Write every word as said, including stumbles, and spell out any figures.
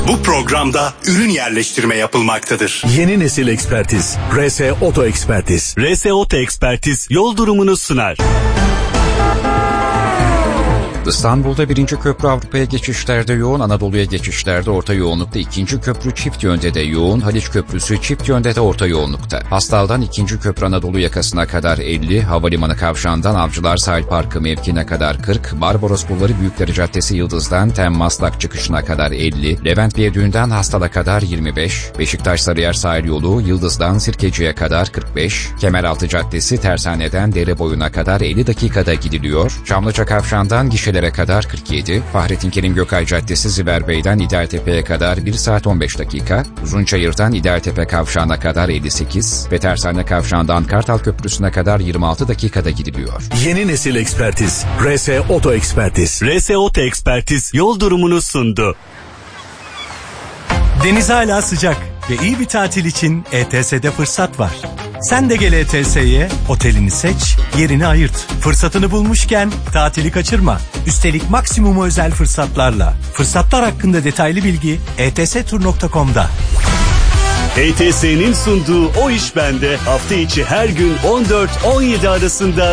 Bu programda ürün yerleştirme yapılmaktadır. Yeni nesil ekspertiz. R S Oto Ekspertiz. R S Oto Ekspertiz yol durumunu sunar. İstanbul'da birinci köprü Avrupa'ya geçişlerde yoğun, Anadolu'ya geçişlerde orta yoğunlukta, ikinci köprü çift yönde de yoğun, Haliç Köprüsü çift yönde de orta yoğunlukta. Hastal'dan ikinci köprü Anadolu yakasına kadar elli, Havalimanı Kavşağı'ndan Avcılar Sahil Parkı mevkine kadar kırk, Barbaros Bulvarı Büyükdere Caddesi Yıldız'dan Tem Maslak çıkışına kadar elli, Levent Viyadüğü'nden Hastal'a kadar yirmi beş, Beşiktaş Sarıyer Sahil Yolu Yıldız'dan Sirkeci'ye kadar kırk beş, Kemeraltı Caddesi Tersane'den Dereboyu'na kadar elli dakikada gidiliyor, Çamlıca Kavşağı'ndan Gişelere kadar kırk yedi, Fahrettin Kerim Gökay Caddesi Ziverbey'den İdealtepe'ye kadar bir saat on beş dakika, Uzunçayır'dan İdealtepe Kavşağı'na kadar elli sekiz ve Tersane Kavşağı'ndan Kartal Köprüsü'ne kadar yirmi altı dakikada gidiliyor. Yeni nesil ekspertiz. R S Oto Ekspertiz. R S Oto Ekspertiz yol durumunu sundu. Deniz hala sıcak ve iyi bir tatil için E T S'de fırsat var. Sen de gel E T S'ye, otelini seç, yerini ayırt. Fırsatını bulmuşken tatili kaçırma. Üstelik maksimum özel fırsatlarla. Fırsatlar hakkında detaylı bilgi e t s tur nokta com'da. E T S'nin sunduğu O İş Bende hafta içi her gün on dört on yedi arasında